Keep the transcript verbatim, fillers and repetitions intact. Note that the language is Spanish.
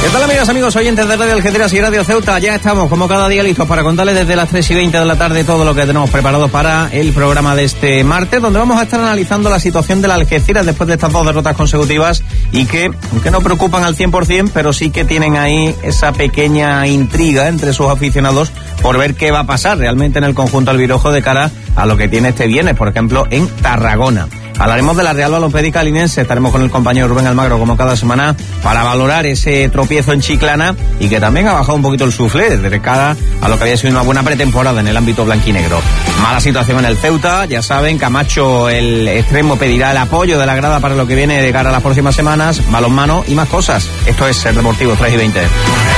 ¿Qué tal, amigas, amigos, oyentes de Radio Algeciras y Radio Ceuta? Ya estamos, como cada día, listos para contarles desde las tres y veinte de la tarde todo lo que tenemos preparado para el programa de este martes, donde vamos a estar analizando la situación de la Algeciras después de estas dos derrotas consecutivas y que, aunque no preocupan al cien por ciento, pero sí que tienen ahí esa pequeña intriga entre sus aficionados por ver qué va a pasar realmente en el conjunto albirojo de cara a lo que tiene este viernes, por ejemplo, en Tarragona. Hablaremos de la Real Balompédica Linense, estaremos con el compañero Rubén Almagro como cada semana para valorar ese tropiezo en Chiclana y que también ha bajado un poquito el suflé de cara a lo que había sido una buena pretemporada en el ámbito blanquinegro. Mala situación en el Ceuta, ya saben, Camacho, el extremo, pedirá el apoyo de la grada para lo que viene de cara a las próximas semanas, balonmano y más cosas. Esto es Ser Deportivo tres y veinte.